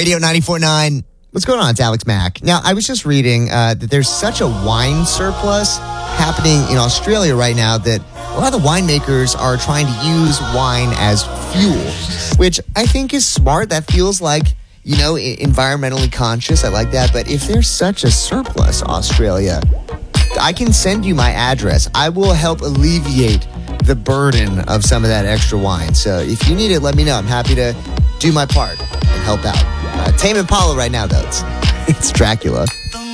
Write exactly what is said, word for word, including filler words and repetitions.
Radio ninety-four point nine. What's going on? It's Alex Mack. Now, I was just reading uh, that there's such a wine surplus happening in Australia right now that a lot of the winemakers are trying to use wine as fuel, which I think is smart. That feels like, you know, environmentally conscious. I like that. But if there's such a surplus, Australia, I can send you my address. I will help alleviate the burden of some of that extra wine. So if you need it, let me know. I'm happy to do my part and help out. Uh, Tame Impala right now, though. It's, it's Dracula.